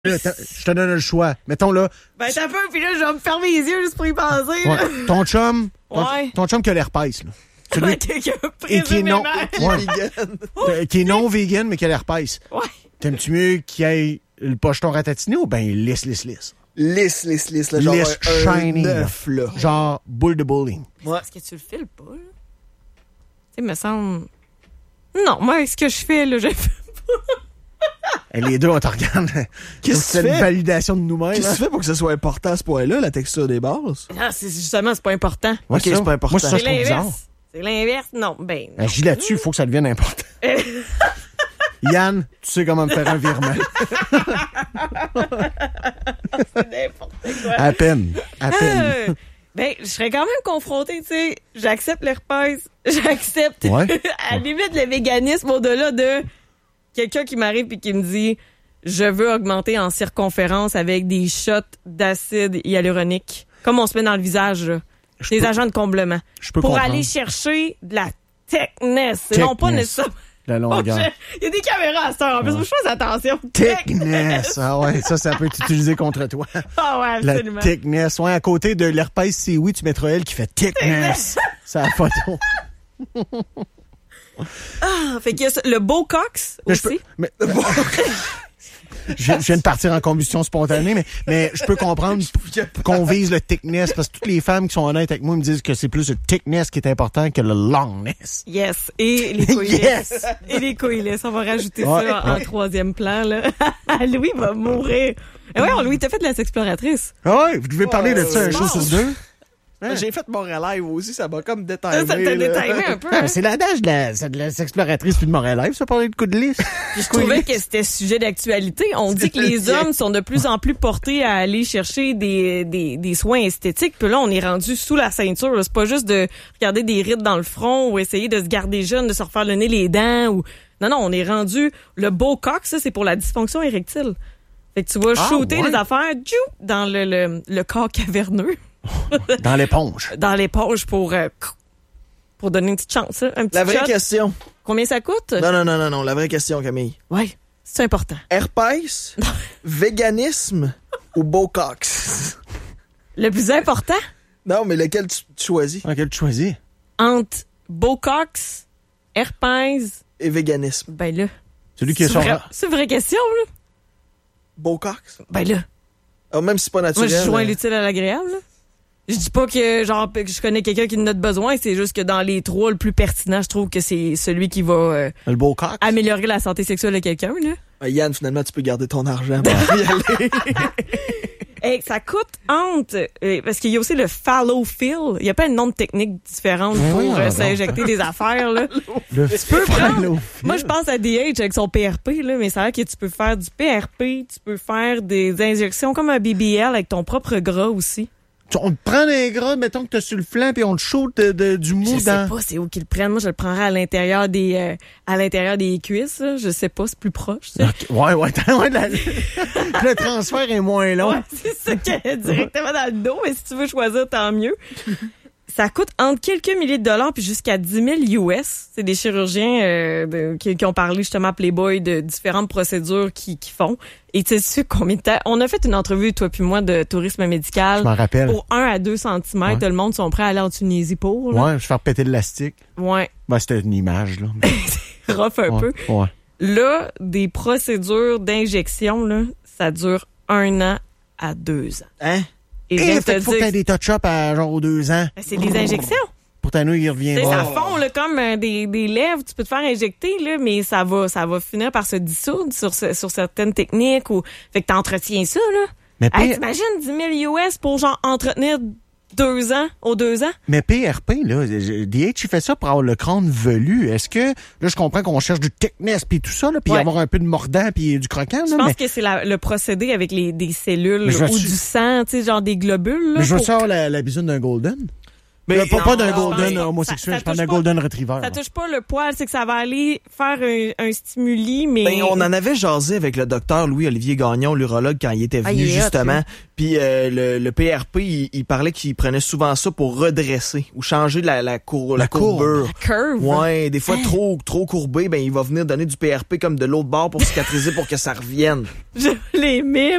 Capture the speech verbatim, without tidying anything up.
Là, je te donne le choix. Mettons là. Ben, t'as peu, puis là, je vais me fermer les yeux juste pour y penser. Ouais, ton chum. Ton, Ouais. ton chum qui a l'herpès, là. Celui qui a et qui est non, ouais, vegan. qui est non vegan, mais qui a l'herpès. Ouais. T'aimes-tu mieux qu'il ait le pocheton ratatiné ou ben lisse, lisse, lisse? Lisse, lisse, lisse. Là, genre Lisse, un, shiny. un œuf, là. Genre boule de bowling. Ouais. Est-ce que tu le files pas, là? Tu sais, me semble. Non, moi, ce que je fais, là, je fais. Et les deux, on te regarde. Qu'est-ce que C'est tu une fais? validation de nous-mêmes. Qu'est-ce que hein? tu fais pour que ce soit important à ce point-là, la texture des bases? Ah, c'est justement, c'est pas important. Ouais, Ok, c'est pas important. Moi, c'est ça, C'est je trouve bizarre. l'inverse. C'est l'inverse. Non, ben. non. Agis là-dessus, il faut que ça devienne important. Yann, tu sais comment me faire un virement. C'est n'importe quoi. À peine. À peine. Euh, ben, je serais quand même confrontée, tu sais. J'accepte l'herpès. J'accepte, Ouais. à la limite, le véganisme au-delà de quelqu'un qui m'arrive et qui me dit je veux augmenter en circonférence avec des shots d'acide hyaluronique. Comme on se met dans le visage, là. Je Des peux- agents de comblement. Je peux Pour comprendre. aller chercher de la thickness. Et non pas Thickness. nécessairement. La longueur. Il y a des caméras à cette heure. En plus, Ouais. je fais attention. Thickness. Ah ouais, ça, ça peut être utilisé contre toi. Ah ouais, La absolument. thickness. Ouais, à côté de l'herpès, c'est oui, tu mettras elle qui fait thickness. C'est la photo. Ah, fait qu'il y a ça- le Botox Mais je peux- aussi. mais- je, je viens de partir en combustion spontanée, mais, mais je peux comprendre qu'on vise le thickness parce que toutes les femmes qui sont honnêtes avec moi me disent que c'est plus le thickness qui est important que le longness. Yes. Et les coïlis. Yes! Et les coïlis. On va rajouter Ouais, ça en ouais. troisième plan, là. Louis va mourir. Eh ouais, Louis, t'as fait de la sexploratrice. Ah ouais, vous devez parler de ça un c'est jour bon. sur deux. Hein? J'ai fait mon live aussi, ça m'a comme Ça, détaillé. ça t'a détaillé un peu. Ah, hein? c'est l'adage de la, c'est de la sexploratrice puis de Montréal, ça, parler de coup de lisse. Je trouvais que c'était sujet d'actualité. On dit que les hommes sont de plus en plus portés à aller chercher des, des, des soins esthétiques. Puis là, on est rendu sous la ceinture. là. C'est pas juste de regarder des rides dans le front ou essayer de se garder jeune, de se refaire le nez, les dents. Ou Non, non, on est rendu... Le Botox, ça, c'est pour la dysfonction érectile. Fait que tu vas Ah, shooter ouais. les affaires tchou, dans le, le, le corps caverneux, Dans l'éponge. dans l'éponge pour, euh, pour donner une petite chance. là, Un petit La vraie shot. question. Combien ça coûte? Non, non, non, non, non, la vraie question, Camille. Ouais, c'est important. Herpès, véganisme ou Botox? Le plus important... Non, mais lequel tu, tu choisis? Lequel tu choisis? entre Botox, herpès, Et véganisme. ben là. Celui qui est c'est sur... vrai- C'est une vraie question, là. Botox? Ben là. Ah, même si c'est pas Moi, naturel. je joins euh, l'utile à l'agréable, là. Je dis pas que, genre, que je connais quelqu'un qui en a besoin, c'est juste que dans les trois, le plus pertinent, je trouve que c'est celui qui va euh, Le beau coq. améliorer la santé sexuelle de quelqu'un, là. euh, Yann, finalement, tu peux garder ton argent pour y aller. Hey, ça coûte entre, euh, parce qu'il y a aussi le fallow fill. Il y a pas un nombre de techniques différentes Oui, pour oui, euh, non. s'injecter des affaires, là. Le Tu peux prendre. fallow Moi, je pense à D H avec son P R P, là, mais c'est vrai que tu peux faire du P R P, tu peux faire des injections comme un B B L avec ton propre gras aussi. Tu- On te prend des gras, mettons que t'as sur le flanc, puis on te shoot de, de- du mou Je dans... sais pas c'est où qu'ils le prennent. Moi, je le prendrais à l'intérieur des euh, à l'intérieur des cuisses. Là. Je sais pas, c'est plus proche. Ça. Ok, Ouais, ouais, t'as- ouais, la- le transfert est moins long. Ouais, c'est ça qu'il y a directement dans le dos, mais si tu veux choisir, tant mieux. Ça coûte entre quelques milliers de dollars puis jusqu'à dix mille U S. C'est des chirurgiens euh, de- qui, qui ont parlé justement à Playboy de différentes procédures qu'ils qui font. Et tu sais combien de temps? On a fait une entrevue, toi puis moi, de tourisme médical. Je m'en rappelle. Pour un à deux centimètres, Ouais. le monde sont prêts à aller en Tunisie pour. Là. Ouais, je vais faire péter l'élastique. Ouais. Ben, c'était une image, là. Rough un Ouais, peu. ouais. Là, des procédures d'injection, là, ça dure un an à deux ans. Hein? Et je Et viens de fait te qu'il faut que dire, t'aies des touch-ups à genre aux deux ans. ben, c'est des injections. Pour ta nouille, il revient. Tu sais, ça pas. fond là, comme euh, des, des lèvres. Tu peux te faire injecter, là, mais ça va, ça va finir par se dissoudre sur, ce- sur certaines techniques. Ou... Fait que t'entretiens ça. Là. Mais, Hey, P... t'imagines dix mille U S pour genre entretenir deux ans aux deux ans? Mais P R P, là, je- D H, il fait ça pour avoir le crâne velu. Est-ce que, là, je comprends qu'on cherche du thickness puis tout ça, là, puis Ouais. avoir un peu de mordant puis du croquant, Je là, pense mais, que c'est la- le procédé avec les, des cellules Mais je ou suis- du sang, tu sais, genre des globules. Là, mais je veux pour- savoir la, la bisoune d'un golden. Mais Euh, pas, non, pas d'un non, golden mais homosexuel, ça- ça je parle touche d'un pas- golden retriever. Ça là. touche pas le poil, c'est que ça va aller faire un, un stimuli, mais... Ben, on en avait jasé avec le docteur Louis-Olivier Gagnon, l'urologue, quand il était Ah, venu, il est hot, justement. lui. Puis euh, le, le P R P, il, il parlait qu'il prenait souvent ça pour redresser ou changer la, la, cour, la, La courbe. courbure. La curve. Ouais, des fois trop trop courbé, ben il va venir donner du P R P comme de l'autre bord pour cicatriser pour que ça revienne. Je l'aimais,